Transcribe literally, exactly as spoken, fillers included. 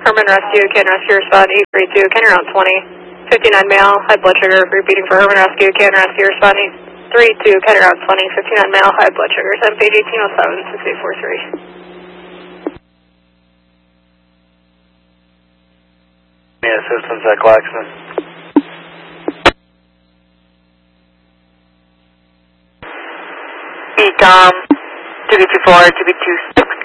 Herman Rescue, can rescue respond eight three two, can around twenty. fifty-nine male, high blood sugar, repeating for Herman Rescue, can rescue respond eight three two, can around twenty. fifty-nine male, high blood sugar, seven page eighteen oh seven, six eight four three. Yeah, assistance at Claxton. Ecom, two B two four, two B two six.